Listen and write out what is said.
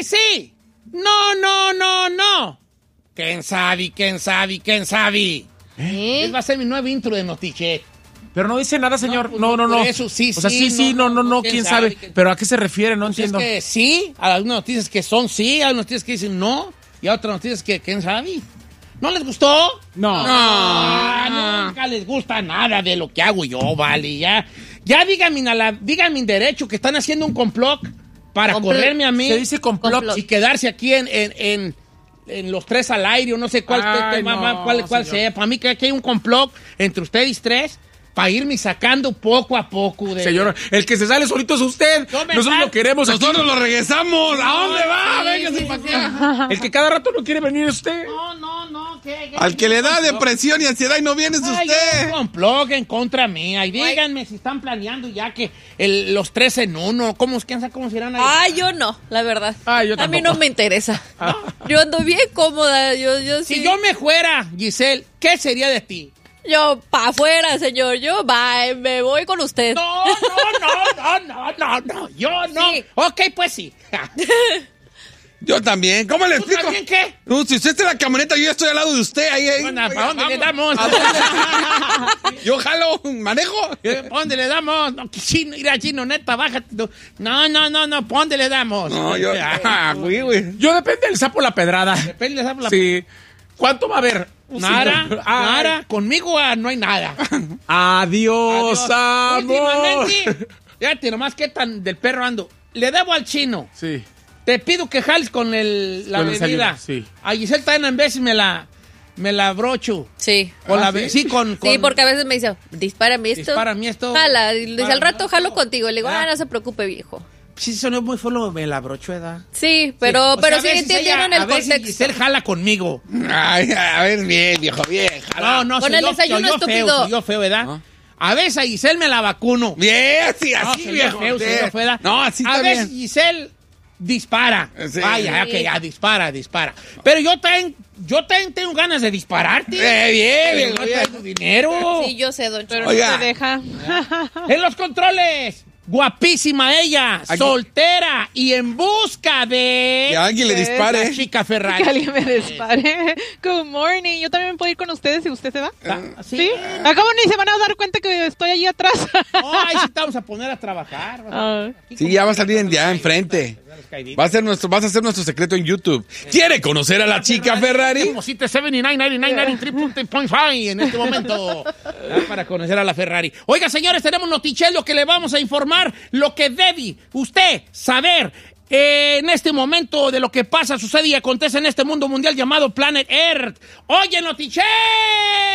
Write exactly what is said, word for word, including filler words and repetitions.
sí. No, no, no, no. ¿Quién sabe, quién sabe, quién sabe? ¿Eh? Él va a ser mi nuevo intro de Notichet. Pero no dice nada, señor. pues, No, no, no. por eso sí, o sea, sí, sí, sí, no, no, no, ¿quién quién sabe? sabe. Pero ¿a qué se refiere? No Pues entiendo. es que sí, a algunas noticias que son sí, a algunas noticias que dicen no, y a otras noticias que quién sabe. ¿No les gustó? No. No, nunca les gusta nada de lo que hago yo, vale, ya. Ya díganme, a la, díganme en derecho que están haciendo un complot para Complot. correrme a mí. Se dice complot. Complot. Y quedarse aquí en, en, en, en los tres al aire, o no sé cuál, Ay, te- te- no, cuál, cuál señor. sea. Para mí que aquí hay un complot entre ustedes tres para irme sacando poco a poco de... Señor, el que se sale solito es usted. Yo me Nosotros sal- lo queremos aquí. Nosotros lo regresamos. ¿A dónde va? Sí, Véngase sí, para sí. acá. El que cada rato no quiere venir es usted. No, no, no. ¿qué, qué? Al que le da depresión y ansiedad y no viene es Ay, usted. un complot en contra mía. Y díganme si están planeando ya que el- los tres en uno. ¿Cómo, quién sabe cómo se irán a Ay, yo no, la verdad. Ah, yo a mí tampoco. no me interesa. Yo ando bien cómoda. Yo, yo sí. Si yo me fuera, Giselle, ¿qué sería de ti? Yo pa' afuera, señor. Yo bye, me voy con usted. No, no, no, no, no, no, no. Yo no. Sí. Ok, pues sí. Yo también. ¿Cómo le ¿Tú explico? también qué? No, si usted está en la camioneta, yo ya estoy al lado de usted. Ahí, ahí. Bueno, ¿para Oiga, dónde le vamos. damos? ¿A dónde? Yo jalo, manejo. ¿Para dónde le damos? No, que chino, ir a chino, neta, bájate tú. No, no, no, no, ¿para dónde le damos? No, yo. Ah, güey, güey. Yo depende del sapo la pedrada. Depende de la... Sí. ¿Cuánto va a haber? Nada, Sí. Ay. nada. Conmigo ah, no hay nada. Adiós, Adiós. amor. Últimamente, fíjate nomás qué tan del perro ando. Le debo al chino. Sí. Te pido que jales con el, la Con el bebida. desayuno, sí. A Giselle también en vez me la, me la brocho. Sí. Con ¿Ah, la be- sí? sí, con, con... Sí, porque a veces me dice, dispárame esto. Dispárame esto. Jala, y dice, Dispárame al rato esto. jalo contigo. Le digo, Ah. ah, no se preocupe, viejo. Sí, sonó muy solo, me la brocho, ¿verdad? Sí, pero, O pero sea, sí a veces entendieron ella- el a ver si contexto. Giselle jala conmigo. Ay, a ver, bien, viejo, bien. No, no, Con soy el yo, desayuno soy yo feo, estúpido. soy yo feo, ¿verdad? ¿No? A veces a Giselle me la vacuno. Bien, así, No, así, soy yo viejo. feo, soy sí. yo feo, ¿verdad? No, así A está veces bien. Giselle dispara. Sí. Vaya, ok, ya dispara, dispara. Pero yo también, yo también tengo ganas de dispararte. Eh, bien, Pero bien, no bien. traigo dinero. Sí, yo sé, don Pero Cholo. Oiga. no te deja. En los controles, guapísima ella, Aquí. soltera y en busca de... Que alguien le ¿Qué? dispare. La chica Ferrari. Que alguien me dispare. Good morning. Yo también puedo ir con ustedes si usted se va. Ah, ¿Sí? Acabo ni se van a dar cuenta que estoy allí atrás. No, ahí sí te vamos a poner a trabajar. Ah. Aquí Sí, como- ya va a salir en- ya enfrente. Va a ser nuestro, vas a ser nuestro secreto en YouTube. ¿Quiere conocer a la chica Ferrari? Deposite setenta y nueve, noventa y nueve, noventa y tres punto cinco en este momento ah, para conocer a la Ferrari. Oiga, señores, tenemos Notichello que le vamos a informar lo que debe usted saber eh, en este momento de lo que pasa, sucede y acontece en este mundo mundial llamado Planet Earth. Oye, Notichello.